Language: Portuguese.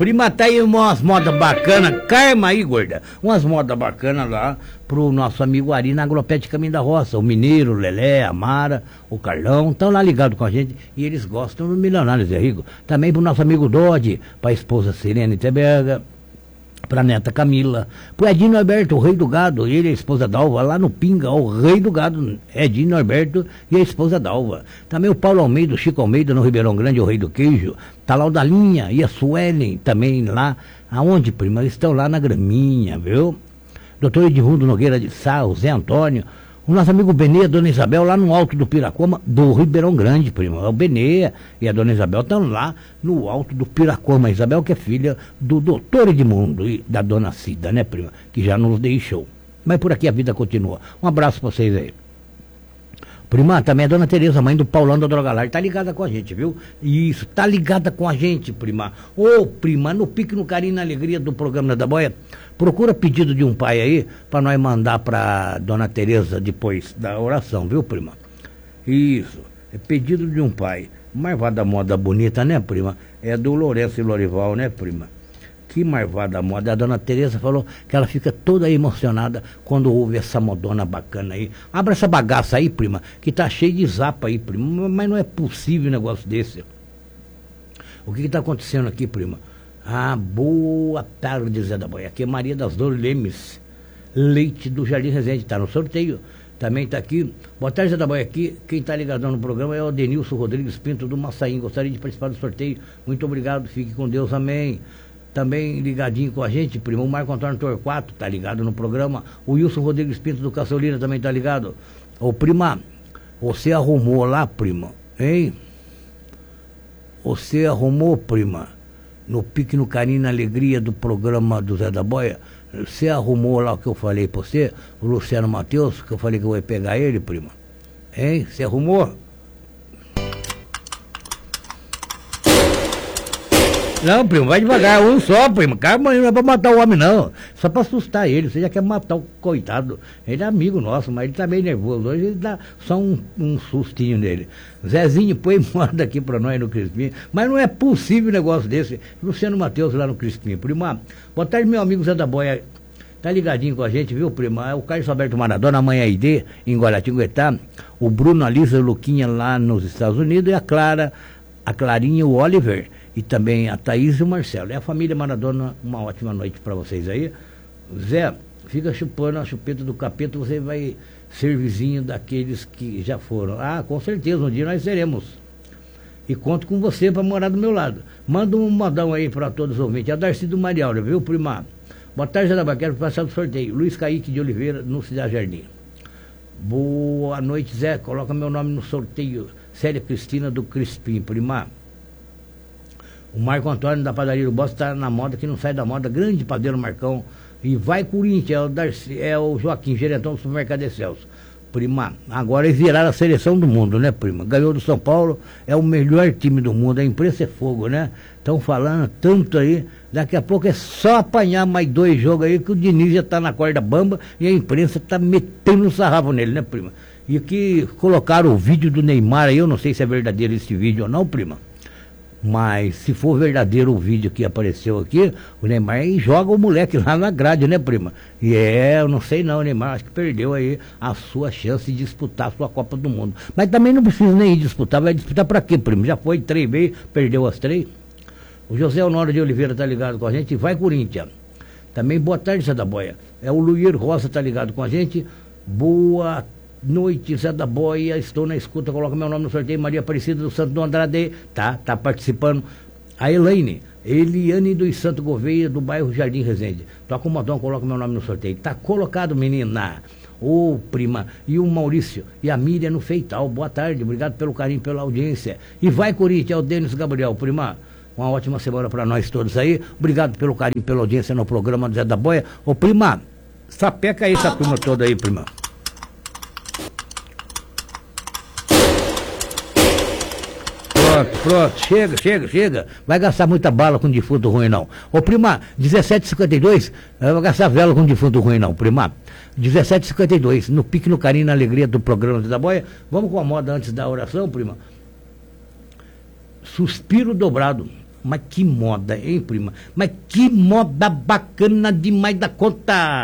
Prima, tá aí umas modas bacanas, Karma aí, gorda. Umas modas bacanas lá pro nosso amigo Ari na Agropet Caminho da Roça. O Mineiro, o Lelé, a Mara, o Carlão, estão lá ligados com a gente e eles gostam do Milionário Zé Rico. Também pro nosso amigo Dodge, pra esposa Sirene Teberga, pra neta Camila, pro Edinho Alberto, o rei do gado, ele e a esposa Dalva, lá no Pinga, o rei do gado, Edinho Alberto e a esposa Dalva. Também o Paulo Almeida, o Chico Almeida no Ribeirão Grande, o rei do queijo. Tá lá o Dalinha e a Suelen também lá. Aonde, prima? Eles estão lá na Graminha, viu? Doutor Edmundo Nogueira de Sá, o Zé Antônio, o nosso amigo Benê, a dona Isabel, lá no alto do Piracoma, do Ribeirão Grande, prima. O Benê e a dona Isabel estão lá no alto do Piracoma. A Isabel, que é filha do doutor Edmundo e da dona Cida, né, prima? Que já nos deixou. Mas por aqui a vida continua. Um abraço pra vocês aí. Prima, também a dona Tereza, mãe do Paulão da Drogalar, tá ligada com a gente, viu? Isso, tá ligada com a gente, prima. Ô, prima, no pique, no carinho, na alegria do programa da Boia, procura pedido de um pai aí, pra nós mandar pra dona Tereza depois da oração, viu, prima? Isso, é pedido de um pai. Marvada moda bonita, né, prima? É do Lourenço e Lorival, né, prima? Que marvada moda. A dona Tereza falou que ela fica toda emocionada quando ouve essa modona bacana aí. Abra essa bagaça aí, prima, que tá cheio de zapa aí, prima. Mas não é possível um negócio desse. O que tá acontecendo aqui, prima? Ah, boa tarde, Zé da Boia. Aqui é Maria das Dores Lemes, Leite do Jardim Resende. Tá no sorteio. Também tá aqui. Boa tarde, Zé da Boia. Aqui, quem tá ligadão no programa é o Denilson Rodrigues Pinto do Massaim. Gostaria de participar do sorteio. Muito obrigado. Fique com Deus. Amém. Também ligadinho com a gente, primo, o Marco Antônio Torquato tá ligado no programa, o Wilson Rodrigues Pinto do Caçolina também tá ligado. Ô, prima, você arrumou lá, prima, hein? Você arrumou, prima, no pique, no carinho, na alegria do programa do Zé da Boia, você arrumou lá o que eu falei pra você, o Luciano Matheus, que eu falei que eu ia pegar ele, prima, hein? Você arrumou? Não, primo, vai devagar, um só, primo. Calma, não é pra matar o homem, não. Só pra assustar ele. Você já quer matar o coitado. Ele é amigo nosso, mas ele tá meio nervoso. Hoje ele dá só um sustinho nele. Zezinho, põe moda aqui pra nós no Crispim. Mas não é possível um negócio desse. Luciano Matheus lá no Crispim. Prima, boa tarde, meu amigo Zé da Boia. Tá ligadinho com a gente, viu, prima? É o Carlos Alberto Maradona, a mãe ID, em Guaratinguetá. O Bruno, a Lisa e o Luquinha lá nos Estados Unidos. E a Clara, a Clarinha e o Oliver. E também a Thaís e o Marcelo. É a família Maradona, uma ótima noite para vocês aí. Zé, fica chupando a chupeta do capeta, você vai ser vizinho daqueles que já foram. Ah, com certeza, um dia nós seremos. E conto com você para morar do meu lado. Manda um modão aí para todos os ouvintes. É a Darcy do Marialda, viu, prima? Boa tarde, Zé da Boia, quero passar do sorteio. Luiz Caíque de Oliveira, no Cidade Jardim. Boa noite, Zé, coloca meu nome no sorteio. Célia Cristina do Crispim, prima. O Marco Antônio da Padaria do Bosta está na moda, que não sai da moda, grande padeiro Marcão. E vai Corinthians, é o Joaquim, gerentão do supermercado Excelso. Prima, agora eles viraram a seleção do mundo, né, prima? Ganhou do São Paulo, é o melhor time do mundo, a imprensa é fogo, né? Estão falando tanto aí, daqui a pouco é só apanhar mais 2 jogos aí, que o Diniz já tá na corda bamba e a imprensa tá metendo um sarrafo nele, né, prima? E que colocaram o vídeo do Neymar aí, eu não sei se é verdadeiro esse vídeo ou não, prima. Mas se for verdadeiro o vídeo que apareceu aqui, o Neymar joga o moleque lá na grade, né, prima? E eu não sei não, o Neymar acho que perdeu aí a sua chance de disputar a sua Copa do Mundo. Mas também não precisa nem ir disputar, vai disputar pra quê, prima? Já foi 3 vezes, perdeu as 3. O José Honório de Oliveira tá ligado com a gente, vai Corinthians. Também boa tarde, Zé da Boia. É o Luir Rosa tá ligado com a gente, boa noite, Zé da Boia, estou na escuta, coloca meu nome no sorteio, Maria Aparecida do Santo do Andrade, tá participando. A Elaine, Eliane dos Santo Gouveia, do bairro Jardim Resende, toca o modão, coloca meu nome no sorteio, tá colocado, menina. Ô, prima, e o Maurício, e a Miriam no Feital, boa tarde, obrigado pelo carinho, pela audiência. E vai Corinthians, é o Denis Gabriel, prima, uma ótima semana para nós todos aí, obrigado pelo carinho, pela audiência no programa do Zé da Boia. Ô, prima, sapeca aí essa turma toda aí, prima. Pronto, chega. Vai gastar muita bala com defunto ruim, não. Ô, prima, 17h52, vai gastar vela com defunto ruim, não, prima. 17h52, no pique, no carinho, na alegria do programa da Boia. Vamos com a moda antes da oração, prima. Suspiro dobrado. Mas que moda, hein, prima? Mas que moda bacana demais da conta!